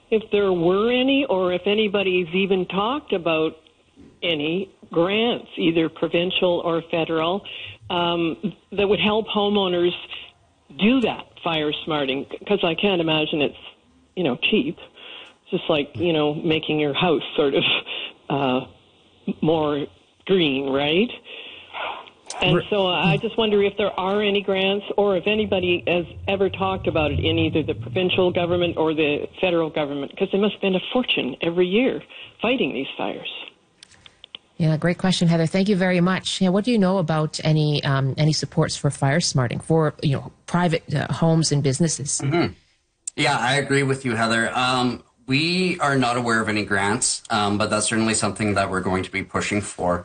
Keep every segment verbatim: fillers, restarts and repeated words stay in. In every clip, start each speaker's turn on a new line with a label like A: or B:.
A: if there were any, or if anybody's even talked about any grants, either provincial or federal, um, that would help homeowners do that fire smarting, because I can't imagine it's, you know, cheap. It's just like, you know, making your house sort of uh, more green, right? And so I just wonder if there are any grants, or if anybody has ever talked about it in either the provincial government or the federal government, because they must spend a fortune every year fighting these fires.
B: Yeah, great question, Heather. Thank you very much. Yeah, what do you know about any um, any supports for fire smarting for, you know, private uh, homes and businesses?
C: Mm-hmm. Yeah, I agree with you, Heather. Um, we are not aware of any grants, um, but that's certainly something that we're going to be pushing for.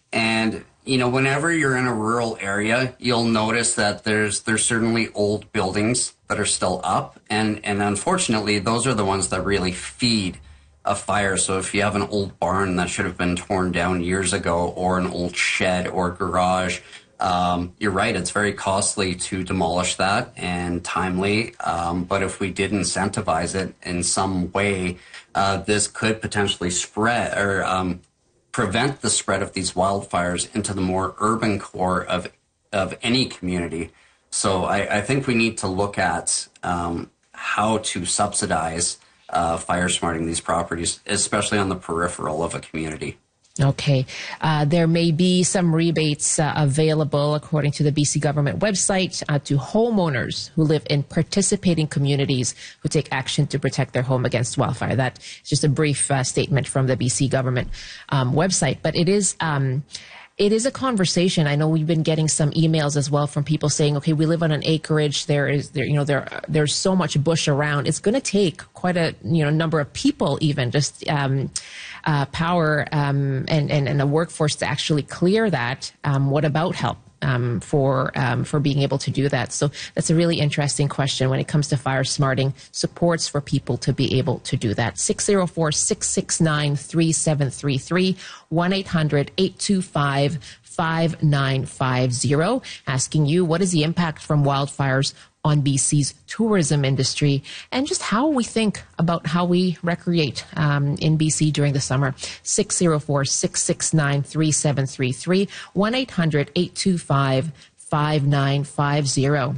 C: And you know, whenever you're in a rural area, you'll notice that there's there's certainly old buildings that are still up, and and unfortunately, those are the ones that really feed a fire. So if you have an old barn that should have been torn down years ago, or an old shed or garage, um, you're right, it's very costly to demolish that and timely. Um, but if we did incentivize it in some way, uh, this could potentially spread or um, prevent the spread of these wildfires into the more urban core of of any community. So I, I think we need to look at um, how to subsidize uh, fire smarting these properties, especially on the peripheral of a community.
B: Okay. Uh, there may be some rebates uh, available, according to the B C government website, uh, to homeowners who live in participating communities who take action to protect their home against wildfire. That is just a brief uh, statement from the B C government um, website. But it is... Um, It is a conversation. I know we've been getting some emails as well from people saying, okay, we live on an acreage. There is, there, you know, there, there's so much bush around. It's going to take quite a, you know, number of people, even just, um, uh, power, um, and, and, and a workforce to actually clear that. Um, what about help? Um, for um, for being able to do that. So that's a really interesting question when it comes to fire smarting, supports for people to be able to do that. six zero four, six six nine, three seven three three, one eight hundred, eight two five, five nine five zero, asking you, what is the impact from wildfires on B C's tourism industry, and just how we think about how we recreate um, in B C during the summer. six zero four, six six nine, three seven three three, one eight hundred, eight two five, five nine five zero.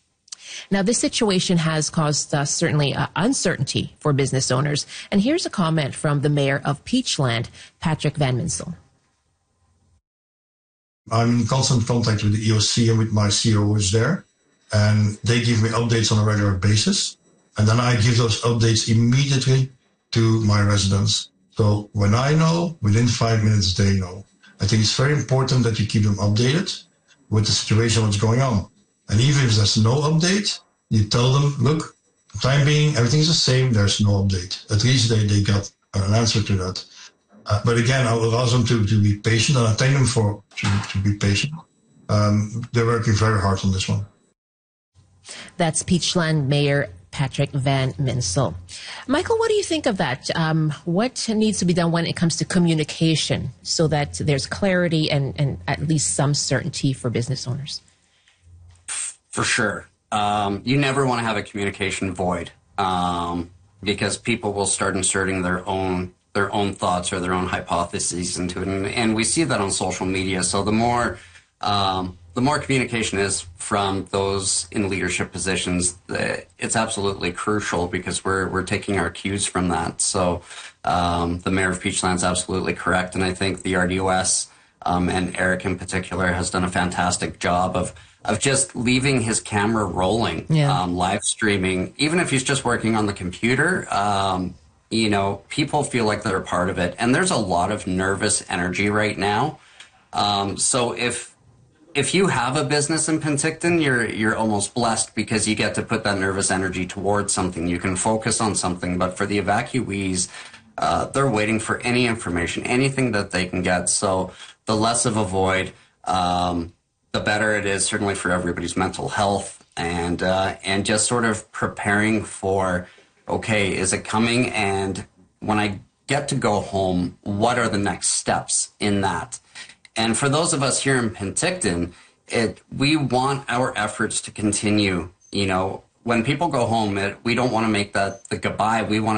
B: Now, this situation has caused uh, certainly uh, uncertainty for business owners. And here's a comment from the mayor of Peachland, Patrick Van Minsel.
D: I'm in constant contact with the E O C and with my C O O who's there. And they give me updates on a regular basis. And then I give those updates immediately to my residents. So when I know, within five minutes, they know. I think it's very important that you keep them updated with the situation, what's going on. And even if there's no update, you tell them, look, for the time being, everything's the same, there's no update. At least they, they got an answer to that. Uh, but again, I will ask them to, to be patient, and I thank them for to, to be patient. Um, they're working very hard on this one.
B: That's Peachland Mayor Patrick Van Minsel. Michael, what do you think of that? Um, what needs to be done when it comes to communication so that there's clarity and, and at least some certainty for business owners?
C: For sure. Um, you never want to have a communication void, um, because people will start inserting their own their own thoughts or their own hypotheses into it. And, and we see that on social media. So the more... Um, The more communication is from those in leadership positions, it's absolutely crucial, because we're we're taking our cues from that. So um, the mayor of Peachland is absolutely correct, and I think the R D O S um, and Eric in particular has done a fantastic job of of just leaving his camera rolling,
B: yeah.
C: um, live streaming, even if he's just working on the computer. Um, you know, people feel like they're a part of it, and there's a lot of nervous energy right now. Um, so if If you have a business in Penticton, you're you're almost blessed, because you get to put that nervous energy towards something. You can focus on something. But for the evacuees, uh, they're waiting for any information, anything that they can get. So the less of a void, um, the better it is, certainly for everybody's mental health, and uh, and just sort of preparing for, okay, is it coming? And when I get to go home, what are the next steps in that? And for those of us here in Penticton, it, we want our efforts to continue. You know, when people go home, it, we don't want to make that the goodbye. We want to